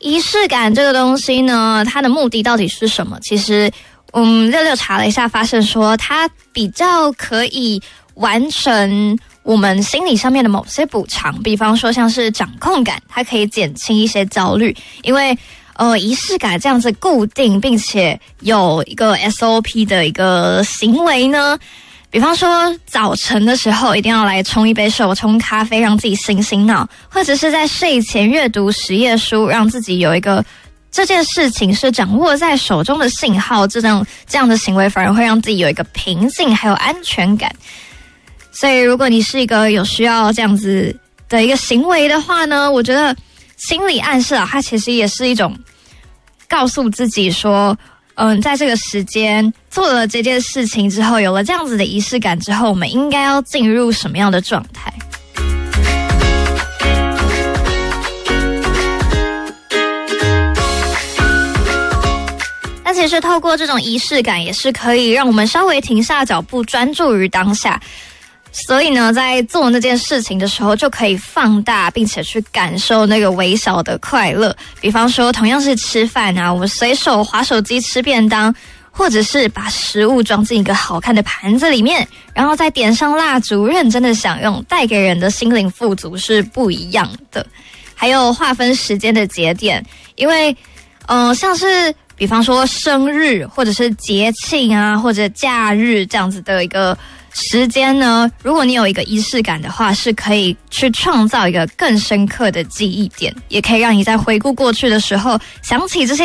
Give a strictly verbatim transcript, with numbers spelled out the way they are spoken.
仪式感这个东西呢，它的目的到底是什么？其实，嗯，六六查了一下，发现说它比较可以完成我们心理上面的某些补偿，比方说像是掌控感，它可以减轻一些焦虑，因为呃仪式感这样子固定并且有一个 S O P 的一个行为呢。比方说早晨的时候一定要来冲一杯手冲咖啡，让自己醒醒脑，或者是在睡前阅读十页书，让自己有一个这件事情是掌握在手中的信号，这样这样的行为反而会让自己有一个平静还有安全感。所以如果你是一个有需要这样子的一个行为的话呢，我觉得心理暗示啊，它其实也是一种告诉自己说嗯，在这个时间做了这件事情之后，有了这样子的仪式感之后，我们应该要进入什么样的状态？那其实透过这种仪式感，也是可以让我们稍微停下脚步，专注于当下。所以呢，在做那件事情的时候，就可以放大，并且去感受那个微小的快乐。比方说，同样是吃饭啊，我们随手滑手机吃便当，或者是把食物装进一个好看的盘子里面，然后再点上蜡烛，认真的享用，带给人的心灵富足是不一样的。还有划分时间的节点，因为，嗯、呃，像是比方说生日，或者是节庆啊，或者假日这样子的一个时间呢，如果你有一个仪式感的话，是可以去创造一个更深刻的记忆点，也可以让你在回顾过去的时候，想起这些